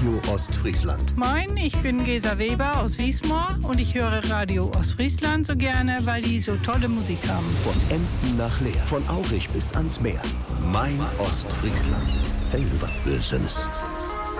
Radio Ostfriesland. Moin, ich bin Gesa Weber aus Wiesmoor und ich höre Radio Ostfriesland so gerne, weil die so tolle Musik haben. Von Emden nach Leer, von Aurich bis ans Meer. Mein Ostfriesland. Hey, was Böses.